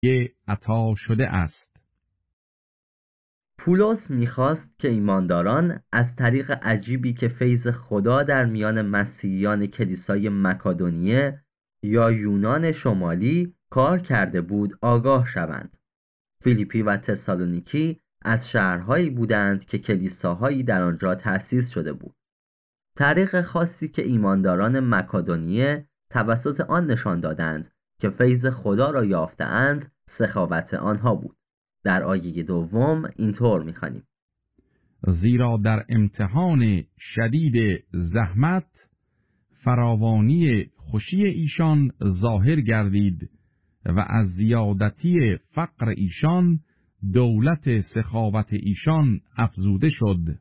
عطا شده است. پولس میخواست که ایمانداران از طریق عجیبی که فیض خدا در میان مسیحیان کلیسای مکدونیه یا یونان شمالی کار کرده بود آگاه شوند. فیلیپی و تسالونیکی از شهرهایی بودند که کلیساهایی در آنجا تأسیس شده بود. طریق خاصی که ایمانداران مکدونیه توسط آن نشان دادند که فیض خدا را یافته‌اند سخاوت آنها بود. در آیه دوم اینطور می‌خوانیم: زیرا در امتحان شدید زحمت فراوانی خوشی ایشان ظاهر گردید و از زیادتی فقر ایشان دولت سخاوت ایشان افزوده شد.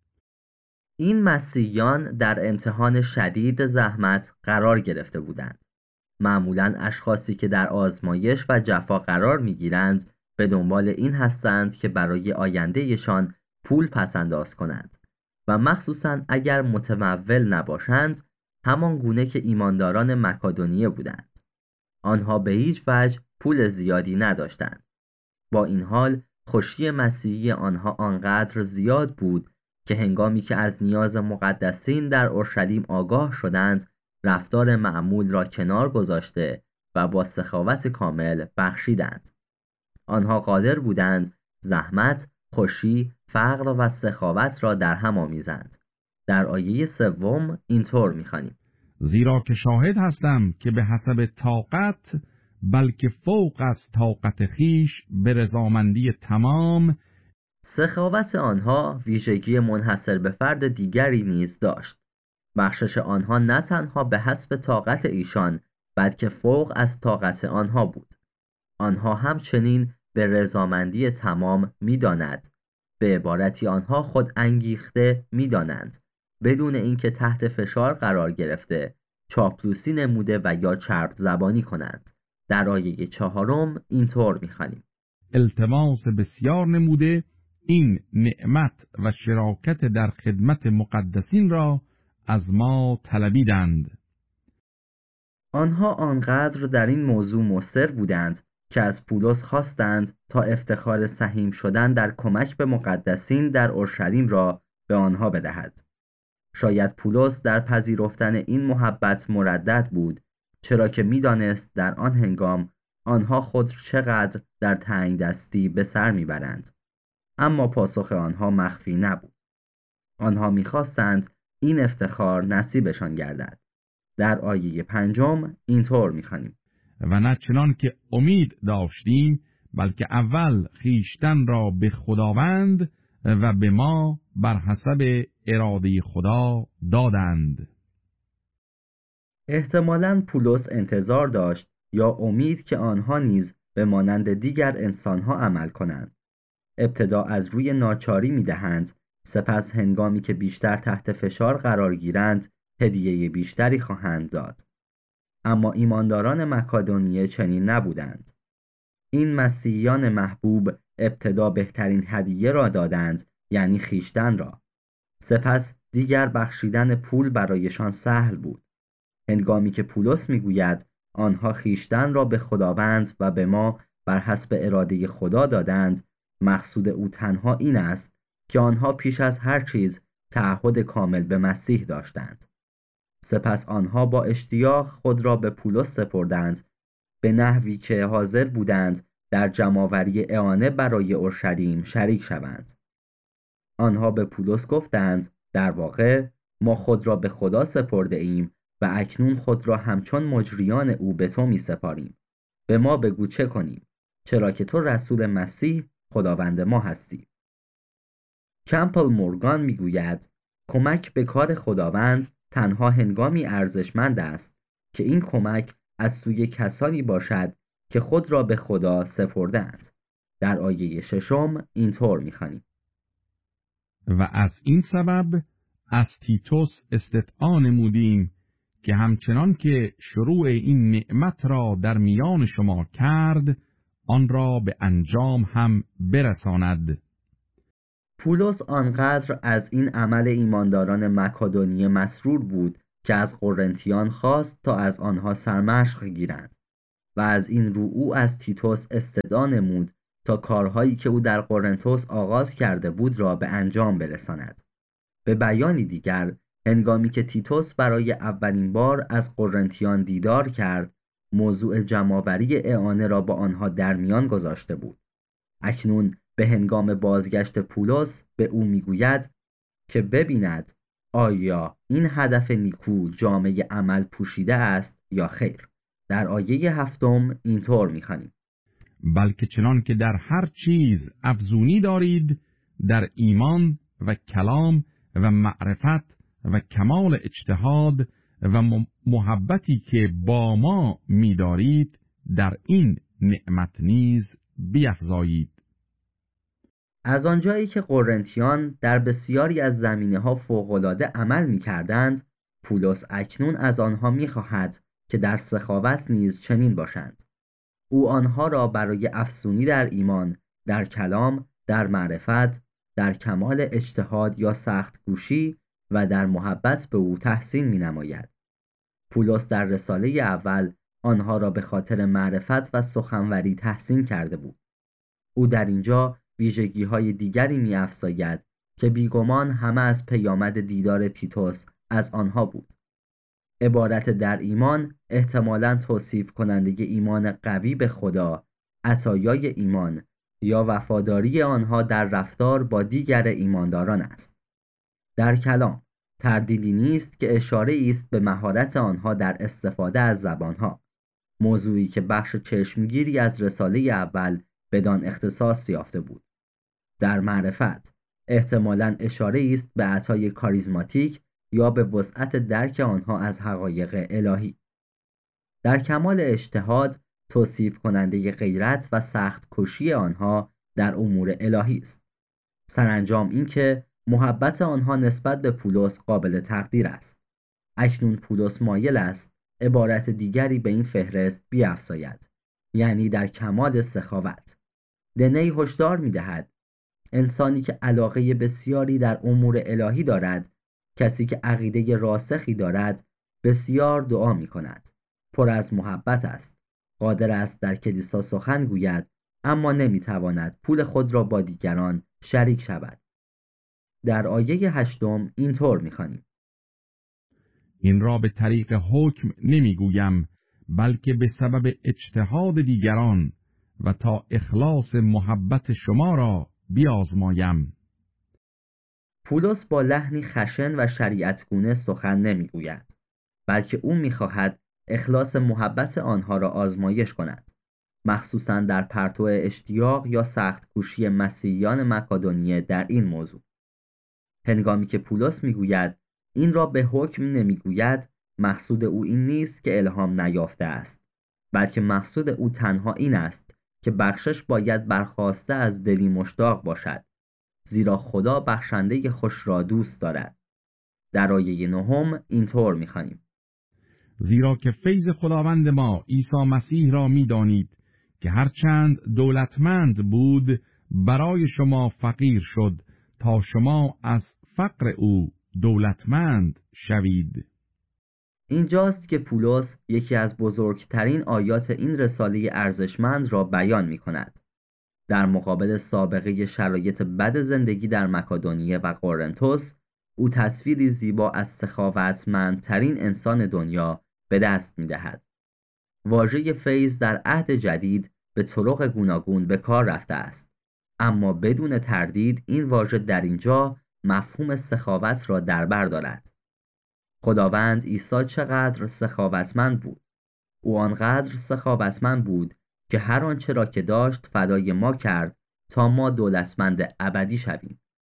این مسیحیان در امتحان شدید زحمت قرار گرفته بودند. معمولاً اشخاصی که در آزمایش و جفا قرار می‌گیرند به دنبال این هستند که برای آیندهشان پول پس‌انداز کنند و مخصوصاً اگر متمول نباشند، همان گونه که ایمانداران مکدونیه بودند. آنها به هیچ وجه پول زیادی نداشتند. با این حال خوشی مسیحی آنها آنقدر زیاد بود که هنگامی که از نیاز مقدسین در اورشلیم آگاه شدند، رفتار معمول را کنار گذاشته و با سخاوت کامل بخشیدند. آنها قادر بودند زحمت، خوشی، فقر و سخاوت را در هم آمیزند. در آیه سوم اینطور می‌خوانیم: زیرا که شاهد هستم که به حسب طاقت بلکه فوق از طاقت خیش به رضامندی تمام. سخاوت آنها ویژگی منحصر به فرد دیگری نیز داشت. بخشش آنها نه تنها به حسب طاقت ایشان بلکه فوق از طاقت آنها بود. آنها همچنین به رضامندی تمام می‌داند. به عبارتی آنها خود انگیخته می‌دانند، بدون اینکه تحت فشار قرار گرفته چاپلوسی نموده و یا چرب زبانی کنند. در آیه چهارم اینطور می‌خوانیم: التماس بسیار نموده این نعمت و شراکت در خدمت مقدسین را از ما طلبیدند. آنها آنقدر در این موضوع مصر بودند که از پولس خواستند تا افتخار سهیم شدن در کمک به مقدسین در اورشلیم را به آنها بدهد. شاید پولس در پذیرفتن این محبت مردد بود، چرا که می‌دانست در آن هنگام آنها خود چقدر در تنگ دستی به سر میبرند. اما پاسخ آنها مخفی نبود. آنها می‌خواستند این افتخار نصیبشان گردد. در آیه پنجم اینطور می‌خوانیم: و نه چنان که امید داشتیم بلکه اول خیشتن را به خداوند و به ما بر حسب اراده خدا دادند. احتمالاً پولس انتظار داشت یا امید که آنها نیز به مانند دیگر انسانها عمل کنند. ابتدا از روی ناچاری می‌دهند، سپس هنگامی که بیشتر تحت فشار قرار گیرند هدیه بیشتری خواهند داد. اما ایمانداران مکدونیه چنین نبودند. این مسیحیان محبوب ابتدا بهترین هدیه را دادند، یعنی خیشتن را. سپس دیگر بخشیدن پول برایشان سهل بود. هنگامی که پولس میگوید آنها خیشتن را به خداوند و به ما بر حسب اراده خدا دادند، مقصود او تنها این است که آنها پیش از هر چیز تعهد کامل به مسیح داشتند. سپس آنها با اشتیاق خود را به پولس سپردند، به نحوی که حاضر بودند در جمع‌آوری اعانه برای اورشلیم شریک شوند. آنها به پولس گفتند در واقع ما خود را به خدا سپرده ایم و اکنون خود را همچون مجریان او به تو می سپاریم. به ما بگو چه کنیم، چرا که تو رسول مسیح خداوند ما هستی. کمپل مورگان می گوید کمک به کار خداوند تنها هنگامی ارزشمند است که این کمک از سوی کسانی باشد که خود را به خدا سپردند. در آیه ششم اینطور می‌خوانیم: و از این سبب از تیتوس استدعا نمودیم که همچنان که شروع این نعمت را در میان شما کرد آن را به انجام هم برساند. پولس آنقدر از این عمل ایمانداران مکدونیه مسرور بود که از قرنتیان خواست تا از آنها سرمشق گیرند. و از این رو او از تیتوس استدعا نمود تا کارهایی که او در قرنتس آغاز کرده بود را به انجام برساند. به بیانی دیگر، هنگامی که تیتوس برای اولین بار از قرنتیان دیدار کرد، موضوع جمع‌آوری اعانه را با آنها در میان گذاشته بود. اکنون به هنگام بازگشت پولس به او میگوید که ببیند آیا این هدف نیکو جامه عمل پوشیده است یا خیر. در آیه 7 اینطور می‌خوانیم: بلکه چنان که در هر چیز افزونی دارید، در ایمان و کلام و معرفت و کمال اجتهاد و محبتی که با ما می‌دارید، در این نعمت نیز بیفزایید. از آنجایی که قرنتیان در بسیاری از زمینه‌ها فوق‌العاده عمل می‌کردند، پولس اکنون از آنها می‌خواهد که در سخاوت نیز چنین باشند. او آنها را برای افزونی در ایمان، در کلام، در معرفت، در کمال اجتهاد یا سخت کوشی و در محبت به او تحسین می‌نماید. پولس در رساله اول آنها را به خاطر معرفت و سخنوری تحسین کرده بود. او در اینجا ویژگی‌های دیگری می‌افزاید که بیگمان همه از پیامد دیدار تیتوس از آنها بود. عبارت در ایمان احتمالاً توصیف کننده ایمان قوی به خدا، عطایای ایمان یا وفاداری آنها در رفتار با دیگر ایمانداران است. در کلام تردیدی نیست که اشاره است به مهارت آنها در استفاده از زبانها، موضوعی که بخش چشمگیری از رساله اول بدان اختصاص یافته بود. در معرفت احتمالاً اشاره است به عطای کاریزماتیک یا به وسعت درک آنها از حقایق الهی. در کمال اجتهاد توصیف کننده غیرت و سخت کشی آنها در امور الهی است. سرانجام اینکه محبت آنها نسبت به پولس قابل تقدیر است. اکنون پولس مایل است عبارت دیگری به این فهرست بیفزاید، یعنی در کمال سخاوت. دنی هشدار می‌دهد انسانی که علاقه بسیاری در امور الهی دارد، کسی که عقیده راسخی دارد، بسیار دعا می‌کند، پر از محبت است، قادر است در کلیسا سخن گوید، اما نمی‌تواند پول خود را با دیگران شریک شود. در آیه 8 اینطور می‌خوانیم: این را به طریق حکم نمیگویم، بلکه به سبب اجتهاد دیگران و تا اخلاص محبت شما را بیازمایم. پولس با لحنی خشن و شریعتگونه سخن نمیگوید، بلکه او میخواهد اخلاص محبت آنها را آزمایش کند، مخصوصاً در پرتو اشتیاق یا سخت کوشی مسیحیان مکدونیه در این موضوع. هنگامی که پولس میگوید این را به حکم نمیگوید، مقصود او این نیست که الهام نیافته است، بلکه مقصود او تنها این است که بخشش باید برخواسته از دلی مشتاق باشد، زیرا خدا بخشنده خوش را دوست دارد. در آیه 9 اینطور می‌خوانیم: زیرا که فیض خداوند ما عیسی مسیح را می‌دانید که هرچند دولتمند بود برای شما فقیر شد تا شما از فقر او دولتمند شوید. اینجاست که پولس یکی از بزرگترین آیات این رساله ارزشمند را بیان می‌کند. در مقابل سابقه شرایط بد زندگی در مکدونیه و قرنتس، او تصویری زیبا از سخاوتمندترین انسان دنیا به دست می‌دهد. واژه فیض در عهد جدید به طرق گوناگون به کار رفته است، اما بدون تردید این واژه در اینجا مفهوم سخاوت را در بر دارد. خداوند عیسی چقدر سخاوتمند بود. او آنقدر سخاوتمند بود که هر آنچه را که داشت فدای ما کرد تا ما دولتمند ابدی شویم.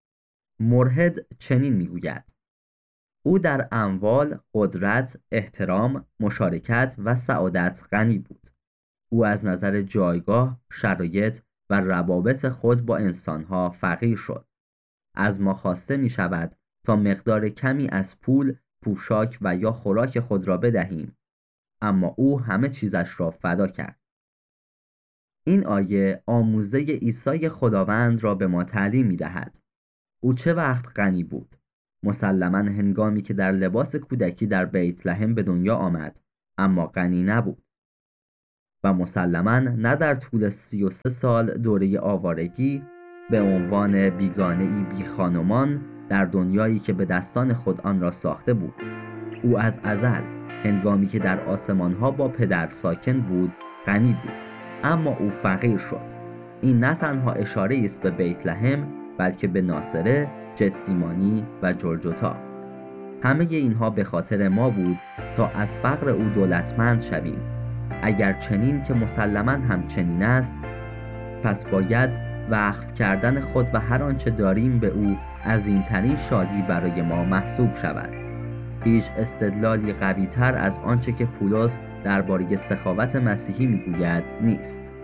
مرهد چنین میگوید: او در اموال، قدرت، احترام، مشارکت و سعادت غنی بود. او از نظر جایگاه، شرایط و روابط خود با انسانها فقیر شد. از ما خواسته می شود تا مقدار کمی از پول، پوشاک و یا خوراک خود را بدهیم، اما او همه چیزش را فدا کرد. این آیه آموزه عیسی خداوند را به ما تعلیم می دهد. او چه وقت غنی بود؟ مسلماً هنگامی که در لباس کودکی در بیت لحم به دنیا آمد، اما غنی نبود. و مسلماً نه در طول 33 سال دوره آوارگی به عنوان بیگانه‌ای بی خانمان در دنیایی که به دستان خود آن را ساخته بود. او از ازل هنگامی که در آسمانها با پدر ساکن بود غنی بود، اما او فقیر شد. این نه تنها اشاره است به بیت لحم، بلکه به ناصره، جتسیمانی و جلجتا. همه اینها به خاطر ما بود تا از فقر او دولتمند شویم. اگر چنین که مسلماً هم چنین است، پس باید وقف کردن خود و هر آنچه داریم به او عظیمترین شادی برای ما محسوب شود. هیچ استدلالی قوی‌تر از آنچه که پولس درباره سخاوت مسیحی میگوید نیست.